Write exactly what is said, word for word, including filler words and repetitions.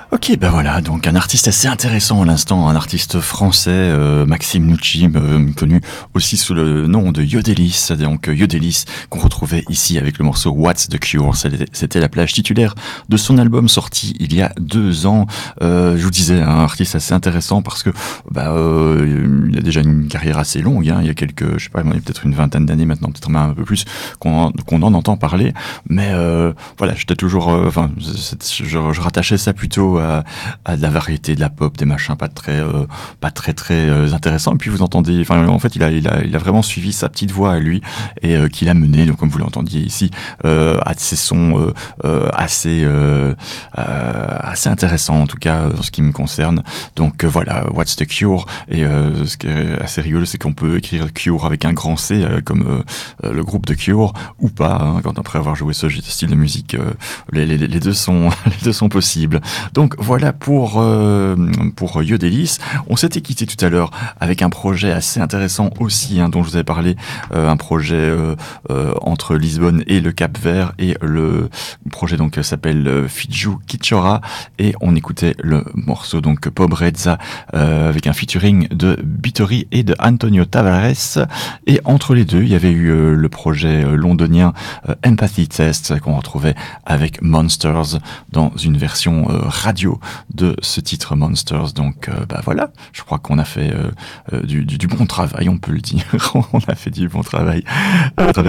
Ok, ben voilà, donc un artiste assez intéressant à l'instant, un artiste français, euh, Maxime Nucci, euh, connu aussi sous le nom de Yodelis, donc euh, Yodelis qu'on retrouvait ici avec le morceau What's the Cure, c'était c'était la plage titulaire de son album sorti il y a deux ans. Euh, je vous disais, un artiste assez intéressant parce que bah, euh, il a déjà une carrière assez longue, hein, il y a quelques, je sais pas, il y a peut-être une vingtaine d'années maintenant, peut-être même un peu plus qu'on qu'on en entend parler, mais euh, voilà, j'étais toujours, euh, enfin, je, je, je rattachais ça plutôt à, à de la variété, de la pop, des machins pas très, euh, pas très très euh, intéressants. Et puis vous entendez, enfin en fait il a, il a, il a vraiment suivi sa petite voix à lui et euh, qu'il a mené, donc comme vous l'entendiez ici, euh, à ces sons euh, euh, assez, euh, euh, assez intéressants en tout cas en ce qui me concerne. Donc euh, voilà, What's the Cure. Et euh, ce qui est assez rigolo, c'est qu'on peut écrire Cure avec un grand C euh, comme euh, le groupe de Cure ou pas. Hein, quand après avoir joué ce style de musique, euh, les, les, les deux sont, les deux sont possibles. Donc voilà pour euh, pour Yodelis. On s'était quitté tout à l'heure avec un projet assez intéressant aussi, hein, dont je vous avais parlé, euh, un projet euh, euh, entre Lisbonne et le Cap-Vert, et le projet donc s'appelle euh, Fiju Kichora, et on écoutait le morceau donc Pobrezza euh, avec un featuring de Bittori et de Antonio Tavares, et entre les deux il y avait eu euh, le projet euh, londonien euh, Empathy Test qu'on retrouvait avec Monsters dans une version euh, radio de ce titre Monsters. Donc euh, bah voilà, je crois qu'on a fait euh, euh, du, du, du bon travail, on peut le dire. On a fait du bon travail à travers